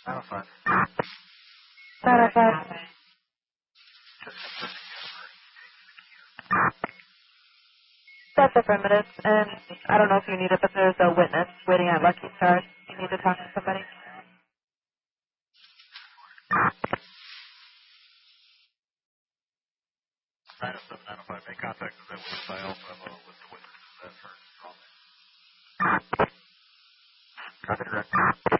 905. 905. That's affirmative, and I don't know if you need it, but there's a witness waiting at Lucky Stars. You need to talk to somebody. Nine oh seven, 905. Make contact with that witness. I also have a list of witnesses that are calling. Copy direct.